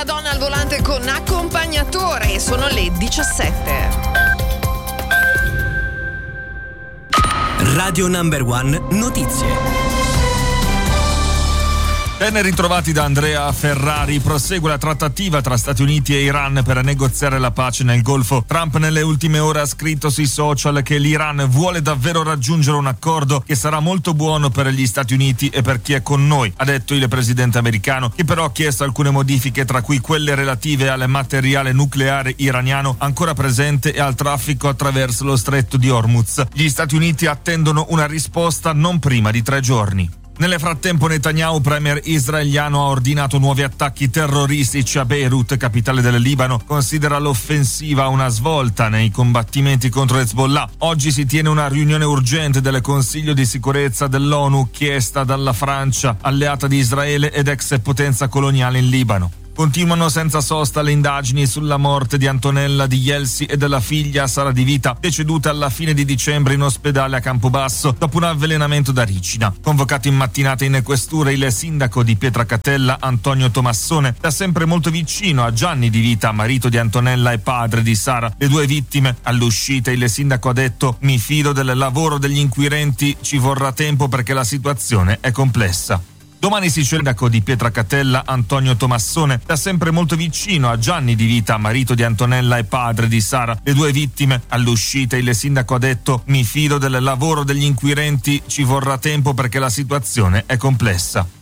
la donna al volante con accompagnatore, sono le 17. Radio Number One Notizie. Ben ritrovati da Andrea Ferrari. Prosegue la trattativa tra Stati Uniti e Iran per negoziare la pace nel Golfo. Trump nelle ultime ore ha scritto sui social che l'Iran vuole davvero raggiungere un accordo che sarà molto buono per gli Stati Uniti e per chi è con noi, ha detto il presidente americano, che però ha chiesto alcune modifiche, tra cui quelle relative al materiale nucleare iraniano ancora presente e al traffico attraverso lo stretto di Hormuz. Gli Stati Uniti attendono una risposta non prima di 3 giorni. Nel frattempo Netanyahu, premier israeliano, ha ordinato nuovi attacchi terroristici a Beirut, capitale del Libano. Considera l'offensiva una svolta nei combattimenti contro Hezbollah. Oggi si tiene una riunione urgente del Consiglio di sicurezza dell'ONU chiesta dalla Francia, alleata di Israele ed ex potenza coloniale in Libano. Continuano senza sosta le indagini sulla morte di Antonella Di Jelsi e della figlia Sara Di Vita, deceduta alla fine di dicembre in ospedale a Campobasso dopo un avvelenamento da ricina. Convocato in mattinata in questura il sindaco di Pietracatella, Antonio Tomassone, da sempre molto vicino a Gianni Di Vita, marito di Antonella e padre di Sara, le 2 vittime. All'uscita il sindaco ha detto: "Mi fido del lavoro degli inquirenti, ci vorrà tempo perché la situazione è complessa". Domani si sindaco di Pietracatella, Antonio Tomassone, da sempre molto vicino a Gianni Di Vita, marito di Antonella e padre di Sara, le 2 vittime. All'uscita il sindaco ha detto: "Mi fido del lavoro degli inquirenti, ci vorrà tempo perché la situazione è complessa".